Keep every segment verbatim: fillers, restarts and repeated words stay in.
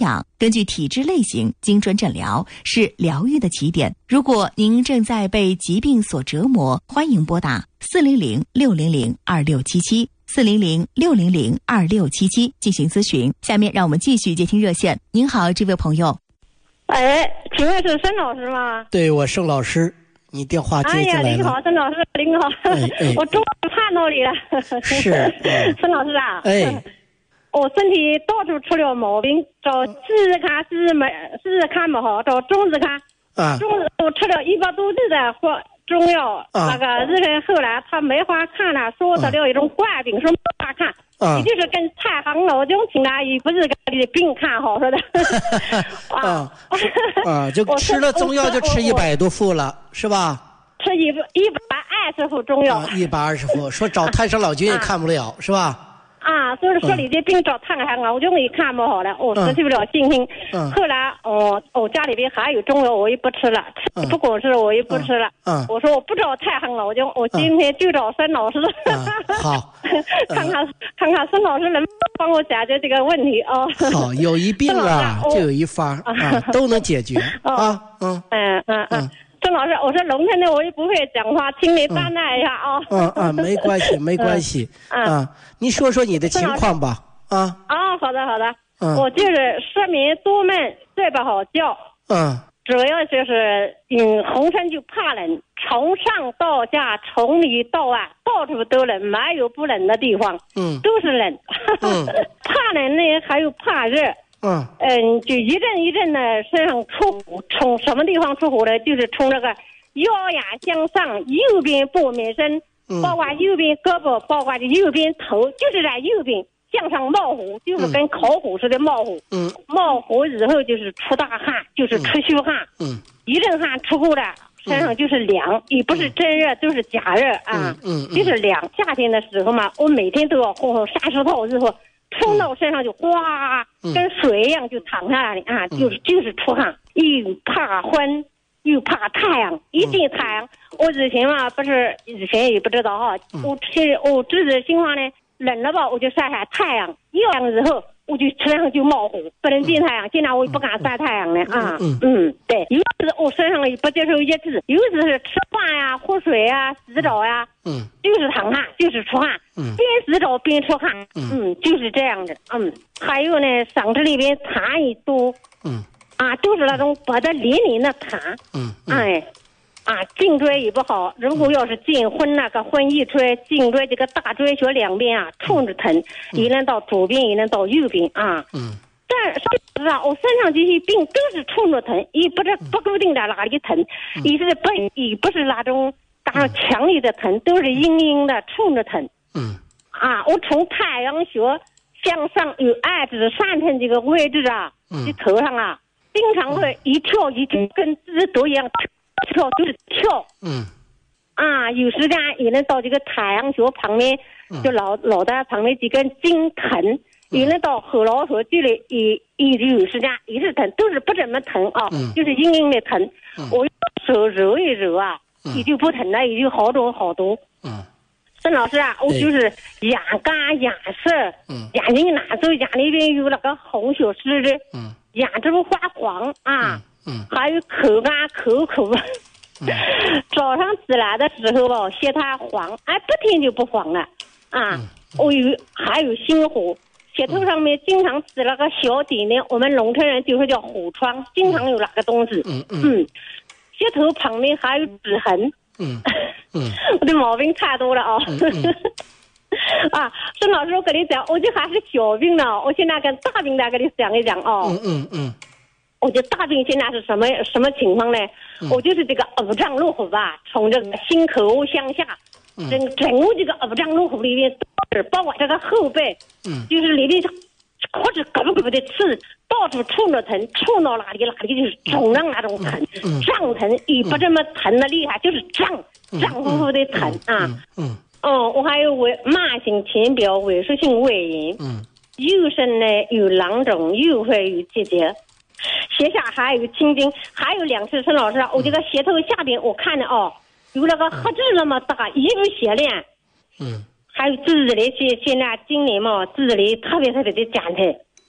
养，根据体质类型精准诊疗，是疗愈的起点。如果您正在被疾病所折磨，欢迎拨打四零零六零零二六七七。四零零六零零二六七七进行咨询。下面让我们继续接听热线。您好，这位朋友。 哎，请问是申老师吗？ 对，我申老师，你电话接进来了。 哎呀，您好，申老师，您好， 哎哎、 我终于看到你了。 是，嗯、 申老师啊， 哎， 我身体到处出了毛病，找西医看西医没，西医看不好，找中医看， 啊， 中医我吃了一百多剂的或。中药、啊、那个医生后来他没法看了，说得了一种怪病，说没法看， 啊、 你就是跟太行老君请来，也不是给你的病看好说的。 啊啊，就吃了中药就吃一百多副了，是吧？ 吃一一百二十副中药， 一百二十副，说找太上老君也看不了，啊、是吧？ 啊，所以说你这病找太行老君也看不好了，我失去不了信心。 嗯、 后来哦，我家里边还有中药，我也不吃了，吃不管事我也不吃了。 嗯， 我说我不找太行老君，我今天就找申老师。 嗯、好， 看看看看申老师能帮我解决这个问题哦。 好，有一病啊，就有一方啊，都能解决啊。 嗯嗯嗯嗯。郑老师，我说农村的我也不会讲话，请你担待一下啊。 嗯嗯，没关系，没关系。嗯，啊、你说说你的情况吧。啊。 啊，好的好的。 嗯。 我就是失眠多闷，睡不好觉。 嗯。 主要就是嗯，浑身就怕冷，从上到下，从里到外，到处都冷，没有不冷的地方。 嗯。 都是冷。 嗯。 怕冷呢，还有怕热。 嗯嗯，就一阵一阵的身上出火，从什么地方出火呢？就是从这个腰眼向上，右边部门身，包括右边胳膊，包括右边头，就是在右边向上冒火，就是跟烤火似的冒火。 嗯， 冒火以后就是出大汗，就是出虚汗。 嗯， 一阵汗出过来，身上就是凉，也不是真热，都是假热啊。 嗯， 就是凉。夏天的时候嘛，我每天都要烘烘三十套之后。冲到身上就哗，跟水一样就淌下来了啊！就是就是出汗，又怕昏，又怕太阳，一见太阳，我以前嘛不是以前也不知道哈，我吃我自己心话呢，冷了吧我就晒晒太阳，一阳以后我就身上就冒火，不能见太阳，现在我也不敢晒太阳了啊。嗯嗯，对，有时我身上也不接受一致，有时是吃饭呀、喝水呀、洗澡呀， 嗯， 就是淌汗，就是出汗， 嗯， 边洗澡边出汗，嗯，就是这样的，嗯，还有呢，嗓子里边痰也多， 嗯， 啊，都是那种白的黏黏的痰， 嗯， 哎。啊，颈椎也不好。如果要是进昏那个昏一吹，颈椎这个大椎穴两边啊，冲着疼，也能到左边，也能到右边啊。 嗯。 但是啊，我身上这些病都是冲着疼，也不是不固定在哪里疼，也是不也不是那种大上强烈的疼，都是阴阴的冲着疼。 嗯。 啊，我从太阳穴向上有二指三寸这个位置啊，这头上啊，经常会一跳一跳，跟自己都一样。跳就是跳， 嗯， 啊，有时间也能到这个太阳穴旁边，就脑脑袋旁边几根筋疼，也能到后脑勺这里也也有时间也是疼，都是不怎么疼啊，就是阴阴的疼。我手揉一揉啊，也就不疼了，也就好多好多。 嗯， 孙老师啊，我就是眼干眼涩，眼睛难受，眼里边有那个红小丝的，嗯，眼睛发黄啊。 嗯， 还有口干口苦，嗯、早上起来的时候吧，血它黄，哎，不停就不黄了，啊，嗯、我有还有心火，血头上面经常起那个小点点，我们农村人就会叫火疮，经常有那个东西， 嗯嗯， 嗯，血头旁边还有指痕， 嗯嗯， 我的毛病太多了啊。 嗯嗯啊，孙老师，我跟你讲，我就还是小病呢，我现在跟大病来跟你讲一讲哦。 嗯嗯嗯。 我觉得大病现在是什么什么情况呢？嗯、我就是这个五脏六腑吧，从这个心口向下，嗯、整整个这个五脏六腑里面，包括这个后背，嗯，就是里面或者咯不咯的刺，到处冲着疼，冲到哪里哪里就是肿胀那种疼， 嗯、 胀疼也不这么疼的厉害，就是胀胀乎乎的疼啊。 嗯嗯。 哦，我还有萎慢性浅表萎缩性胃炎，嗯，右身呢有囊肿，右肺有结节。斜下还有青筋，还有两次，陈老师，我这个鞋头下边我看了哦，有那个黑痣那么大，一个血链，嗯，还有自己的现现在今年嘛，自己的特别特别的减退，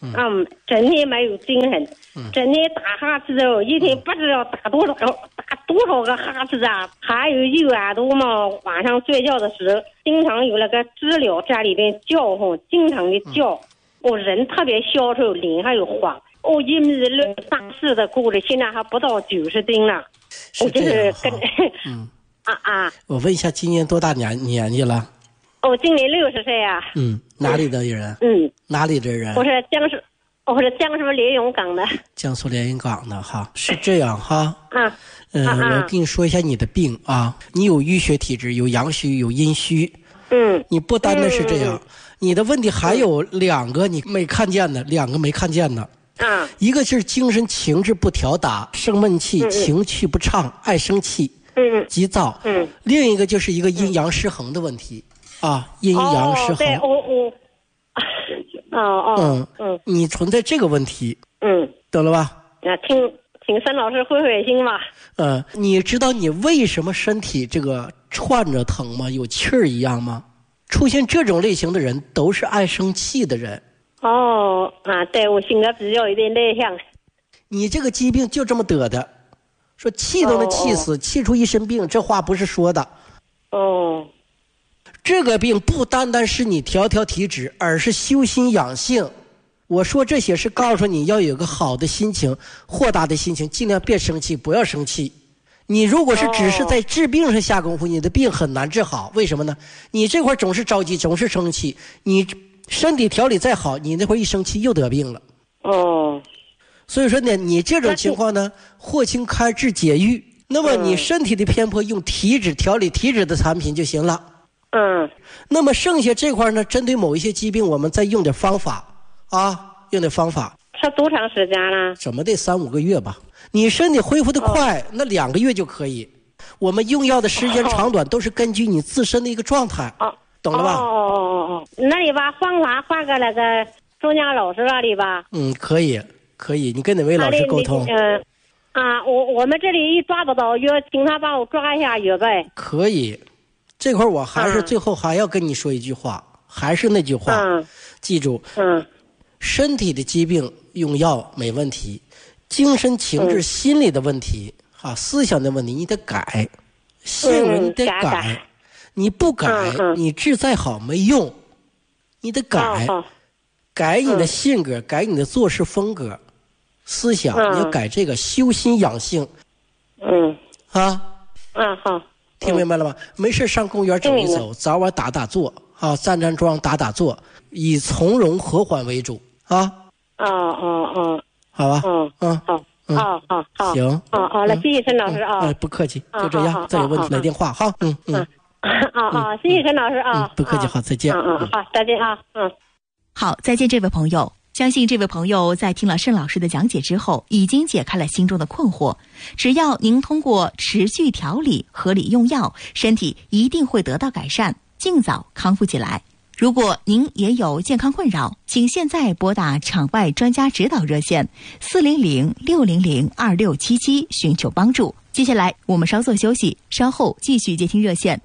嗯，嗯整天没有精神，嗯、整天打哈欠的，一天不知道打多少打多少个哈欠啊！还有右耳朵嘛，晚上睡觉的时候经常有那个知了在里边叫唤，经常的叫，我、嗯哦、人特别消瘦，脸还有黄。我一米六三四的个子，现在还不到九十斤了。 是这样哈。 嗯啊啊！ 我问一下，今年多大年年纪了？ 我今年六十岁啊。 嗯，哪里的人？ 嗯， 哪里的人？ 我是江苏，我是江苏连云港的。 江苏连云港的哈，是这样哈。 啊。 嗯、呃啊， 我跟你说一下你的病啊，你有淤血体质，有阳虚，有阴虚。 嗯。 你不单单是这样， 嗯、 你的问题还有两个你没看见的，两个没看见的。 啊。一个就是精神情志不调达，生闷气，嗯、情绪不畅，爱生气。 嗯， 急躁。 嗯， 另一个就是一个阴阳失衡的问题，嗯、啊，阴阳失衡。 哦，对，我我，哦哦， 嗯嗯， 你存在这个问题， 嗯， 懂了吧？ 啊，请请孙老师会会心吧。 嗯，你知道你为什么身体这个串着疼吗？有气儿一样吗？出现这种类型的人都是爱生气的人。 哦，啊，对，我性格比较有点内向。 你这个疾病就这么得的。说气都能气死，哦哦气出一身病，这话不是说的。 哦， 这个病不单单是你调调体质，而是修心养性。我说这些是告诉你要有个好的心情，豁达的心情，尽量别生气，不要生气。你如果是只是在治病上下功夫，你的病很难治好。为什么呢？你这块总是着急，总是生气，你身体调理再好，你那会一生气又得病了。 哦。 所以说呢，你这种情况呢，祸清开治解郁。那么你身体的偏颇，用体脂调理体脂的产品就行了。 嗯。 那么剩下这块呢，针对某一些疾病，我们再用点方法啊，用点方法。 是多长时间呢？ 怎么得三五个月吧？你身体恢复的快，哦、那两个月就可以。我们用药的时间长短都是根据你自身的一个状态。哦。懂了吧？ 哦哦哦哦，那你把方法换个那个中江老师那里吧。 嗯，可以。可以，你跟哪位老师沟通？ 嗯，啊，我我们这里一抓不到药，请他帮我抓一下药呗。 可以，这块我还是最后还要跟你说一句话，嗯、还是那句话， 嗯、 记住， 嗯， 身体的疾病用药没问题，精神情志、嗯、心理的问题啊，思想的问题你得改，性格你得改， 嗯、改改你不改， 嗯嗯、 你治再好没用，你得改， 哦哦、 改你的性格，嗯、改你的做事风格。思想、嗯、你要改这个修心养性， 嗯啊， 嗯好， 听明白了吗？没事上公园走一走，早晚打打坐啊，站站桩打打坐，以从容和缓为主啊。 哦哦哦， 好吧， 嗯嗯好，哦好好， 行， 哦好了，谢谢陈老师啊， 哎不客气，就这样，再有问题来电话哈，嗯嗯， 啊啊，谢谢陈老师啊， 不客气，好，再见， 嗯嗯好，再见啊，嗯， 好，再见，这位朋友。相信这位朋友在听了盛老师的讲解之后，已经解开了心中的困惑。只要您通过持续调理、合理用药，身体一定会得到改善，尽早康复起来。如果您也有健康困扰，请现在拨打场外专家指导热线四零零六零零二六七七寻求帮助。接下来我们稍作休息，稍后继续接听热线。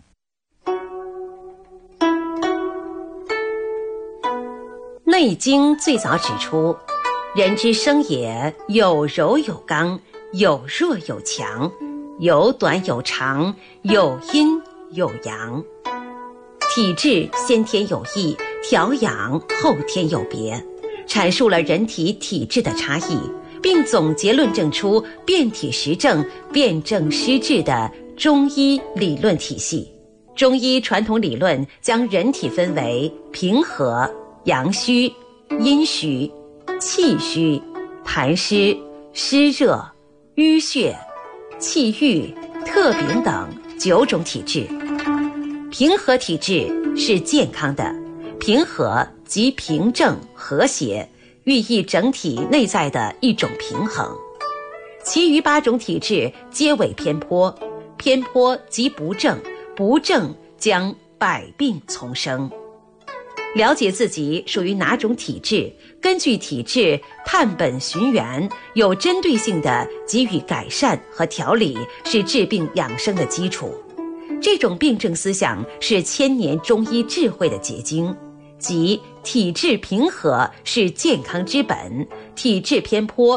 《内经》最早指出，人之生也，有柔有刚，有弱有强，有短有长，有阴有阳。体质先天有异，调养后天有别，阐述了人体体质的差异，并总结论证出辨体实证、辨证施治的中医理论体系。中医传统理论将人体分为平和、阳虚、阴虚、气虚、痰湿、湿热、淤血、气郁、特禀等九种体质。平和体质是健康的，平和即平正和谐，寓意整体内在的一种平衡。其余八种体质皆为偏颇，偏颇即不正，不正将百病丛生。了解自己属于哪种体质，根据体质探本寻源，有针对性地给予改善和调理，是治病养生的基础。这种病症思想是千年中医智慧的结晶， 即体质平和是健康之本，体质偏颇